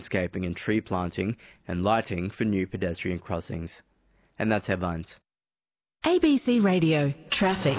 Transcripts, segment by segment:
landscaping and tree planting and lighting for new pedestrian crossings. And that's headlines. ABC Radio Traffic.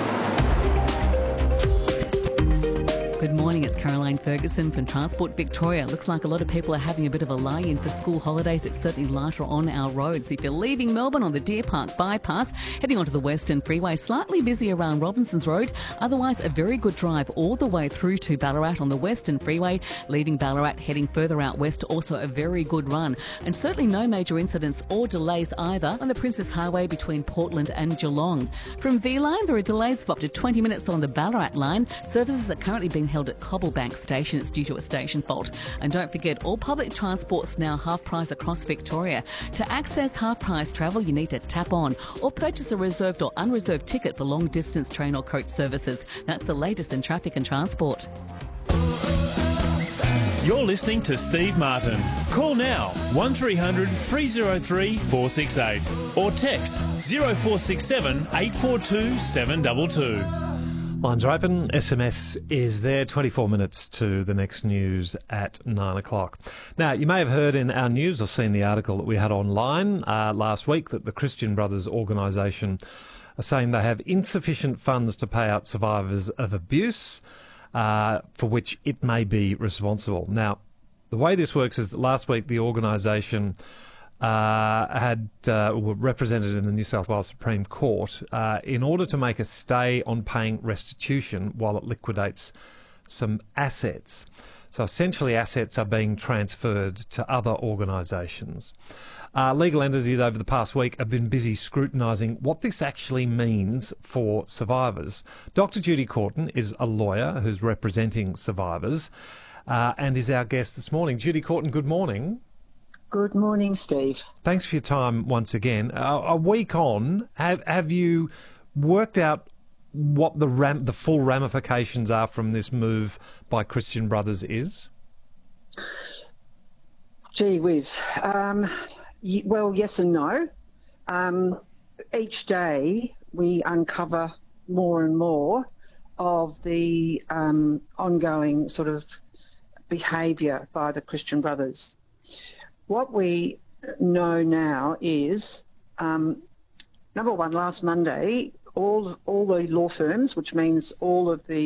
Good morning, it's Caroline Ferguson from Transport Victoria. Looks like a lot of people are having a bit of a lie-in for school holidays. It's certainly lighter on our roads. If you're leaving Melbourne on the Deer Park bypass, heading onto the Western Freeway, slightly busy around Robinsons Road. Otherwise, a very good drive all the way through to Ballarat on the Western Freeway. Leaving Ballarat, heading further out west, also a very good run. And certainly no major incidents or delays either on the Princess Highway between Portland and Geelong. From V-Line, there are delays of up to 20 minutes on the Ballarat line. Services are currently being held at Cobblebank Station. It's due to a station fault. And don't forget, all public transport's now half price across Victoria. To access half price travel, you need to tap on or purchase a reserved or unreserved ticket for long distance train or coach services. That's the latest in traffic and transport. You're listening to Steve Martin. Call now 1300 303 468 or text 0467 842 722. Lines are open. SMS is there. 24 minutes to the next news at 9 o'clock. Now, you may have heard in our news or seen the article that we had online last week that the Christian Brothers organisation are saying they have insufficient funds to pay out survivors of abuse for which it may be responsible. Now, the way this works is that last week the organisation were represented in the New South Wales Supreme Court in order to make a stay on paying restitution while it liquidates some assets. So essentially assets are being transferred to other organisations. Legal entities over the past week have been busy scrutinising what this actually means for survivors. Dr. Judy Courtin is a lawyer who's representing survivors and is our guest this morning. Judy Courtin, good morning. Good morning, Steve. Thanks for your time once again. A week on, have you worked out what the full ramifications are from this move by Christian Brothers is? Gee whiz. Well, yes and no. Each day we uncover more and more of the ongoing sort of behaviour by the Christian Brothers. What we know now is, number one, last Monday, all the law firms, which means all of the